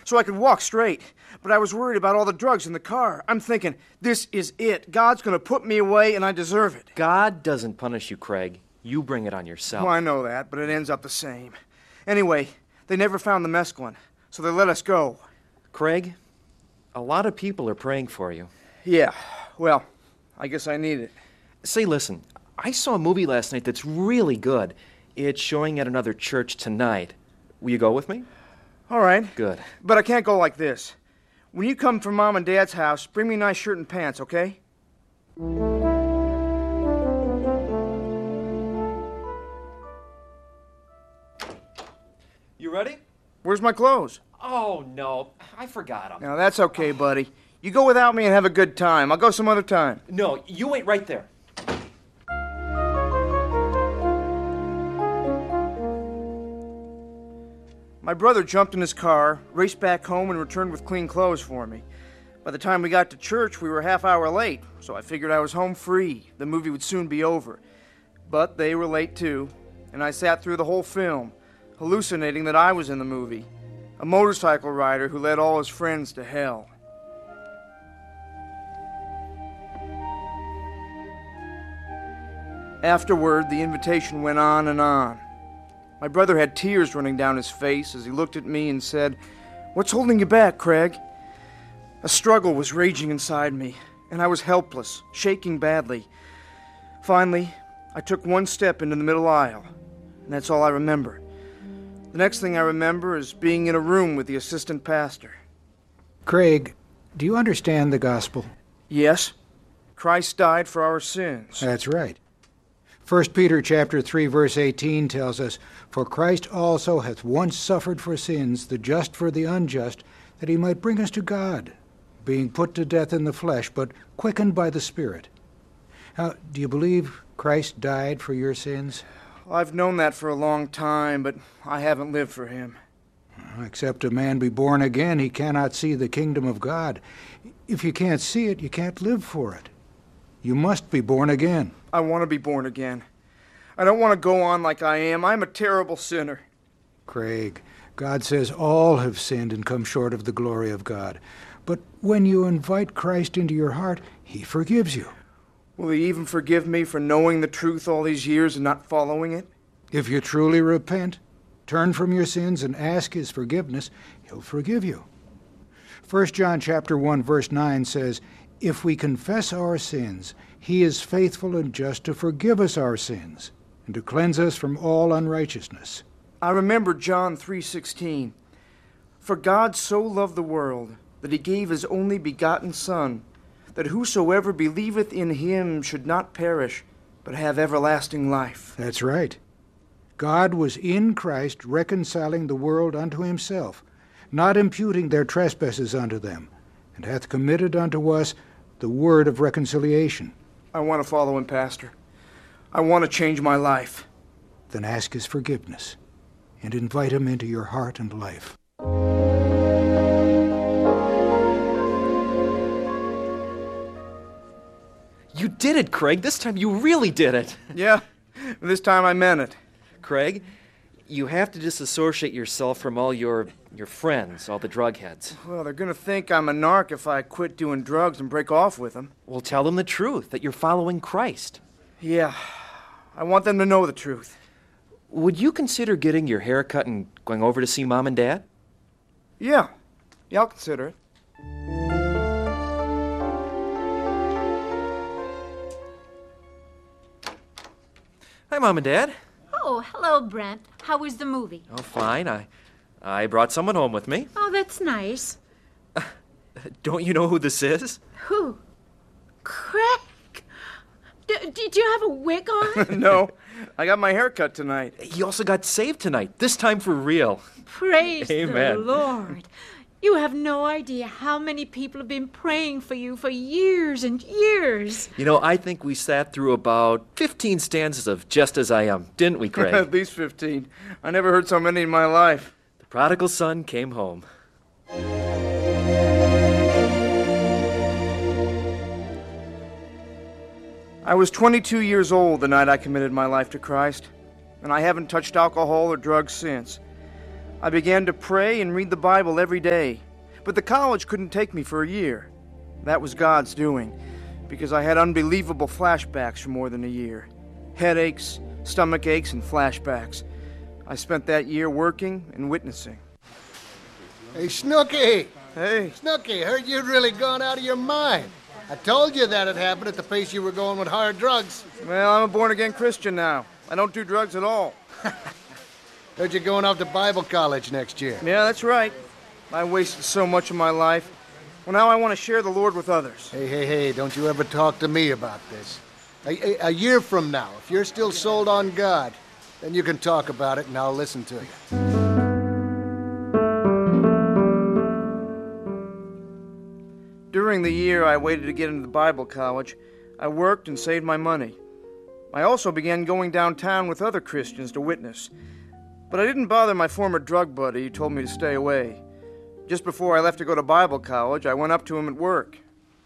so I could walk straight. But I was worried about all the drugs in the car. I'm thinking, this is it. God's going to put me away, and I deserve it. God doesn't punish you, Craig. You bring it on yourself. Well, I know that, but it ends up the same. Anyway, they never found the mescaline, so they let us go. Craig, a lot of people are praying for you. Yeah, well, I guess I need it. Say, listen, I saw a movie last night that's really good. It's showing at another church tonight. Will you go with me? All right. Good. But I can't go like this. When you come from Mom and Dad's house, bring me a nice shirt and pants, okay? You ready? Where's my clothes? Oh, no. I forgot them. Now, that's okay, buddy. You go without me and have a good time. I'll go some other time. No, you wait right there. My brother jumped in his car, raced back home, and returned with clean clothes for me. By the time we got to church, we were a half hour late, so I figured I was home free. The movie would soon be over. But they were late too, and I sat through the whole film, hallucinating that I was in the movie, a motorcycle rider who led all his friends to hell. Afterward, the invitation went on and on. My brother had tears running down his face as he looked at me and said, "What's holding you back, Craig?" A struggle was raging inside me, and I was helpless, shaking badly. Finally, I took one step into the middle aisle, and that's all I remember. The next thing I remember is being in a room with the assistant pastor. Craig, do you understand the gospel? Yes, Christ died for our sins. That's right. 1 Peter chapter 3, verse 18 tells us, "For Christ also hath once suffered for sins, the just for the unjust, that he might bring us to God, being put to death in the flesh, but quickened by the Spirit." Now, do you believe Christ died for your sins? I've known that for a long time, but I haven't lived for him. Except a man be born again, he cannot see the kingdom of God. If you can't see it, you can't live for it. You must be born again. I want to be born again. I don't want to go on like I am. I'm a terrible sinner. Craig, God says all have sinned and come short of the glory of God. But when you invite Christ into your heart, he forgives you. Will he even forgive me for knowing the truth all these years and not following it? If you truly repent, turn from your sins and ask his forgiveness, he'll forgive you. 1 John chapter 1, verse 9 says, "If we confess our sins, he is faithful and just to forgive us our sins and to cleanse us from all unrighteousness." I remember John 3:16. "For God so loved the world that he gave his only begotten Son, that whosoever believeth in him should not perish, but have everlasting life." That's right. God was in Christ reconciling the world unto himself, not imputing their trespasses unto them, and hath committed unto us the word of reconciliation. I want to follow him, Pastor. I want to change my life. Then ask his forgiveness and invite him into your heart and life. You did it, Craig. This time you really did it. Yeah, this time I meant it. Craig, you have to disassociate yourself from all your friends, all the drug heads. Well, they're going to think I'm a narc if I quit doing drugs and break off with them. Well, tell them the truth, that you're following Christ. Yeah, I want them to know the truth. Would you consider getting your hair cut and going over to see Mom and Dad? Yeah, I'll consider it. Hi, Mom and Dad. Oh, hello, Brent. How was the movie? Oh, fine. I brought someone home with me. Oh, that's nice. Don't you know who this is? Who? Craig? Did you have a wig on? No, I got my hair cut tonight. He also got saved tonight, this time for real. Praise Amen. the Lord. You have no idea how many people have been praying for you for years and years. You know, I think we sat through about 15 stanzas of Just As I Am, didn't we, Craig? At least 15. I never heard so many in my life. The prodigal son came home. I was 22 years old the night I committed my life to Christ, and I haven't touched alcohol or drugs since. I began to pray and read the Bible every day, but the college couldn't take me for a year. That was God's doing, because I had unbelievable flashbacks for more than a year. Headaches, stomach aches, and flashbacks. I spent that year working and witnessing. Hey, Snooky! Hey. Snooky, heard you'd really gone out of your mind. I told you that'd happen at the pace you were going with hard drugs. Well, I'm a born-again Christian now. I don't do drugs at all. Heard you're going off to Bible college next year. Yeah, that's right. I wasted so much of my life. Well, now I want to share the Lord with others. Hey, don't you ever talk to me about this. A year from now, if you're still sold on God, then you can talk about it and I'll listen to you. During the year I waited to get into the Bible college, I worked and saved my money. I also began going downtown with other Christians to witness. But I didn't bother my former drug buddy who told me to stay away. Just before I left to go to Bible college, I went up to him at work.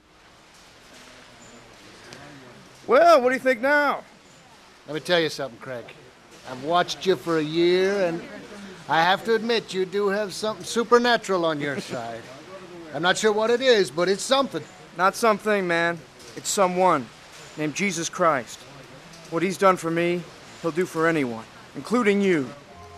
Well, what do you think now? Let me tell you something, Craig. I've watched you for a year, and I have to admit you do have something supernatural on your side. I'm not sure what it is, but it's something. Not something, man. It's someone named Jesus Christ. What he's done for me, he'll do for anyone, including you.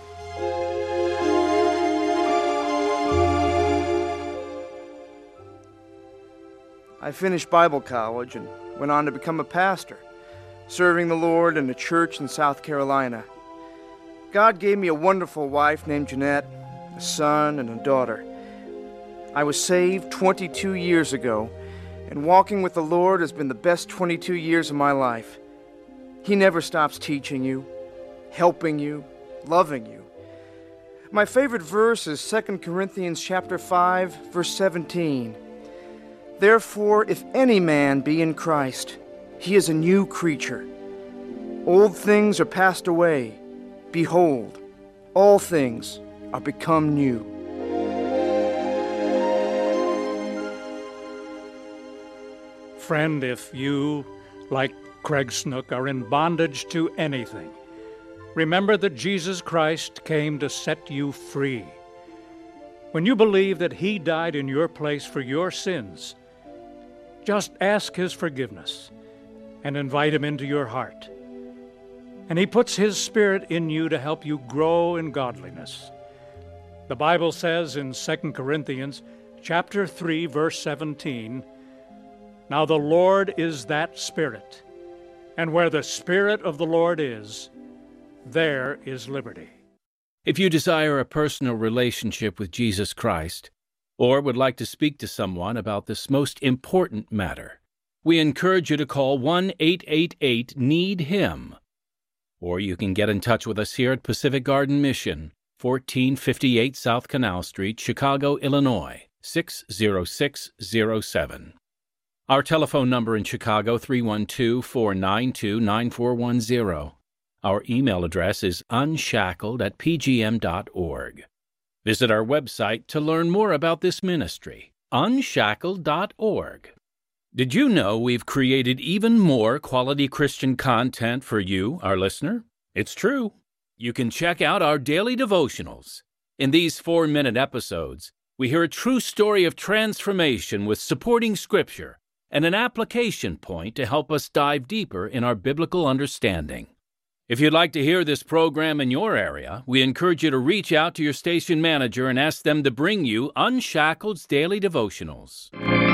I finished Bible college and went on to become a pastor, serving the Lord in a church in South Carolina. God gave me a wonderful wife named Jeanette, a son, and a daughter. I was saved 22 years ago, and walking with the Lord has been the best 22 years of my life. He never stops teaching you, helping you, loving you. My favorite verse is 2 Corinthians chapter 5, verse 17. Therefore, if any man be in Christ, he is a new creature. Old things are passed away. Behold, all things are become new. Friend, if you, like Craig Snook, are in bondage to anything, remember that Jesus Christ came to set you free. When you believe that He died in your place for your sins, just ask His forgiveness and invite Him into your heart. And He puts His Spirit in you to help you grow in godliness. The Bible says in 2 Corinthians chapter 3, verse 17, "Now the Lord is that Spirit, and where the Spirit of the Lord is, there is liberty." If you desire a personal relationship with Jesus Christ, or would like to speak to someone about this most important matter, we encourage you to call 1-888-NEED-HIM. Or you can get in touch with us here at Pacific Garden Mission, 1458 South Canal Street, Chicago, Illinois, 60607. Our telephone number in Chicago, 312-492-9410. Our email address is unshackled@pgm.org. Visit our website to learn more about this ministry, unshackled.org. Did you know we've created even more quality Christian content for you, our listener? It's true. You can check out our daily devotionals. In these 4-minute episodes, we hear a true story of transformation with supporting scripture and an application point to help us dive deeper in our biblical understanding. If you'd like to hear this program in your area, we encourage you to reach out to your station manager and ask them to bring you Unshackled's Daily Devotionals.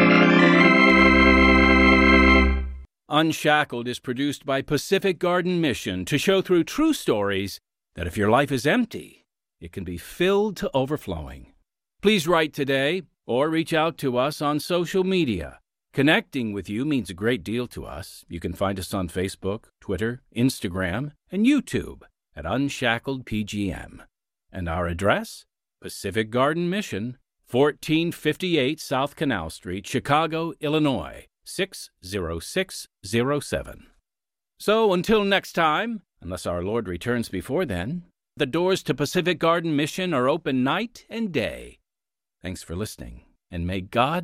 Unshackled is produced by Pacific Garden Mission to show through true stories that if your life is empty, it can be filled to overflowing. Please write today or reach out to us on social media. Connecting with you means a great deal to us. You can find us on Facebook, Twitter, Instagram, and YouTube at Unshackled PGM. And our address? Pacific Garden Mission, 1458 South Canal Street, Chicago, Illinois, 60607. So until next time, unless our Lord returns before then, the doors to Pacific Garden Mission are open night and day. Thanks for listening, and may God